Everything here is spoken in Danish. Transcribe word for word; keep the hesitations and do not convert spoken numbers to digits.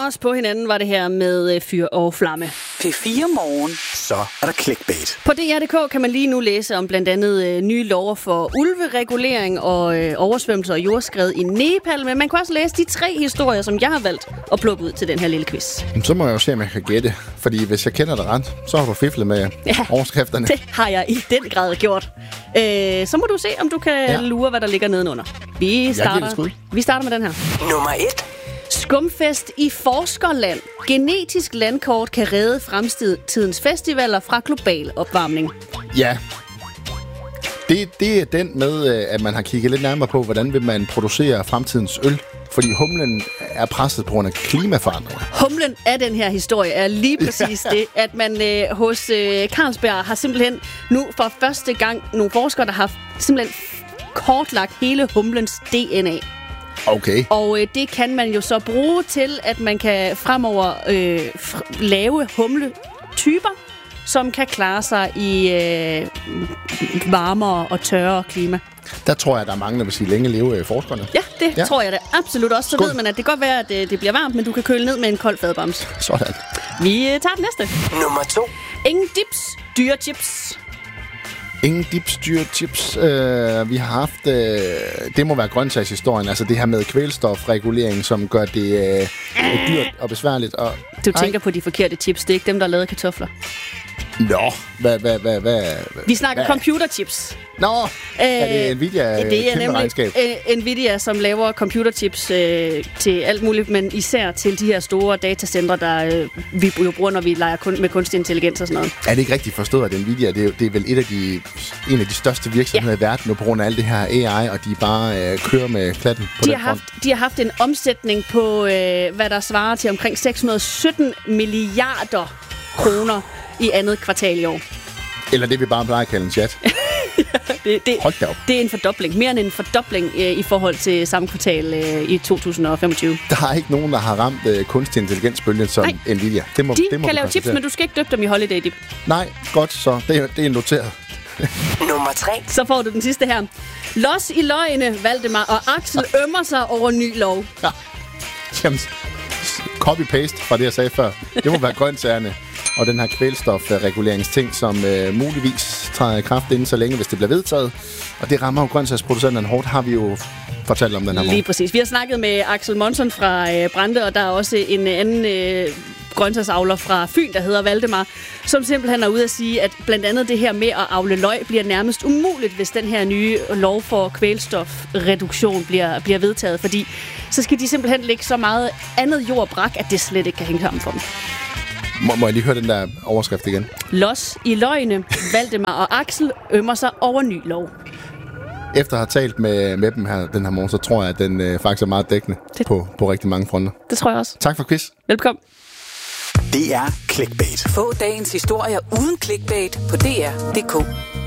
os på hinanden, var det her med Fyr og Flamme. P fire Morgen. Så er der clickbait. På D R punktum d k kan man lige nu læse om blandt andet øh, nye lover for ulveregulering og øh, oversvømmelser og jordskred i Nepal. Men man kan også læse de tre historier, som jeg har valgt at plukke ud til den her lille quiz. Så må jeg jo se, om jeg kan gætte. Fordi hvis jeg kender det ret, så har du fiflet med ja, overskrifterne. Det har jeg i den grad gjort. Øh, så må du se, om du kan ja. lure, hvad der ligger nedenunder. Vi starter, vi starter med den her. Nummer et. Skumfest i forskerland. Genetisk landkort kan redde fremtidens festivaler fra global opvarmning. Ja. Det, det er den med, at man har kigget lidt nærmere på, hvordan vil man producere fremtidens øl. Fordi humlen er presset på grund af klimaforandringer. Humlen af den her historie er lige præcis det, at man øh, hos øh, Carlsberg har simpelthen nu for første gang nogle forskere, der har simpelthen kortlagt hele humlens D N A. Okay. Og øh, det kan man jo så bruge til, at man kan fremover øh, f- lave humletyper, som kan klare sig i øh, varmere og tørre klima. Der tror jeg, der er mange, der vil sige længe leve forskerne. Ja, det ja. tror jeg da absolut også. Så Skål. ved man, at det kan godt være, at det, det bliver varmt, men du kan køle ned med en kold fadbams. Sådan. Vi tager den næste. Nummer to. Ingen dips, dyre chips. Ingen dips, dyre chips. Uh, vi har haft, uh, det må være grøntsagshistorien, altså det her med kvælstofregulering, som gør det uh, dyrt og besværligt. Og, du tænker ej. på de forkerte chips, det er ikke dem, der har lavet kartofler. Nå, hvad, hvad, hvad, hvad? Vi snakker hvad? computerchips. Nå, er det Nvidia øh, det er kæmpe regnskab? nemlig Nvidia, som laver computerchips øh, til alt muligt, men især til de her store datacentre, der øh, vi jo bruger, når vi leger kun, med kunstig intelligens og sådan noget. Er det ikke rigtigt forstået, at Nvidia, det er, det er vel et af de, en af de største virksomheder ja. i verden, nu på grund af alt det her A I, og de bare øh, kører med klatten på de den har haft, De har haft en omsætning på, øh, hvad der svarer til omkring seks hundrede og sytten milliarder kroner i andet kvartal i år. Eller det, vi bare plejer at kalde en chat. ja, det, det, Hold da op. Det er en fordobling. Mere end en fordobling øh, i forhold til samme kvartal øh, i to tusind og femogtyve. Der er ikke nogen, der har ramt øh, kunstig intelligensbølgen som Nej. Nvidia. Det må, de det må kan lave chips, men du skal ikke døbe dem i Holiday Dip. Nej, godt så. Det er, det er noteret. Nummer tre. Så får du den sidste her. Los i løgne, Valdemar og Axel ømmer sig over ny lov. Ja. Jamen, copy-paste fra det, jeg sagde før. Det må være grøntsagerne. Og den her kvælstofreguleringsting, som øh, muligvis træder i kraft inden så længe, hvis det bliver vedtaget. Og det rammer jo grøntsagsproducenterne hårdt, har vi jo fortalt om den her morgen. Lige præcis. Vi har snakket med Axel Monson fra øh, Brande, og der er også en anden øh, grøntsagsavler fra Fyn, der hedder Valdemar, som simpelthen er ude at sige, at blandt andet det her med at avle løg bliver nærmest umuligt, hvis den her nye lov for kvælstofreduktion bliver, bliver vedtaget, fordi så skal de simpelthen lægge så meget andet jord brak, at det slet ikke kan hænge sammen for dem. Må, må jeg lige høre den der overskrift igen? Los i løgne, Valdemar og Axel ømmer sig over ny lov. Efter at have talt med, med dem her den her morgen, så tror jeg, at den øh, faktisk er meget dækkende på, på rigtig mange fronter. Det tror jeg også. Tak for quiz. Velkommen. Det er clickbait. Få dagens historier uden clickbait på D R punktum d k.